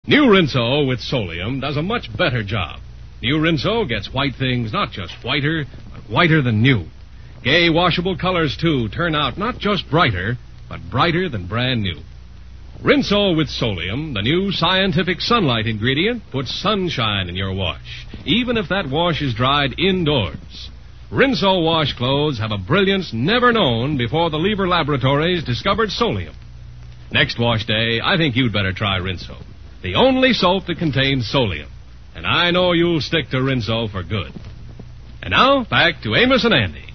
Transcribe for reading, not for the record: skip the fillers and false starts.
New Rinso with Solium does a much better job. New Rinso gets white things not just whiter, but whiter than new. Gay washable colors, too, turn out not just brighter, but brighter than brand new. Rinso with Solium, the new scientific sunlight ingredient, puts sunshine in your wash, even if that wash is dried indoors. Rinso wash clothes have a brilliance never known before the Lever Laboratories discovered Solium. Next wash day, I think you'd better try Rinso, the only soap that contains Solium. And I know you'll stick to Rinso for good. And now, back to Amos and Andy.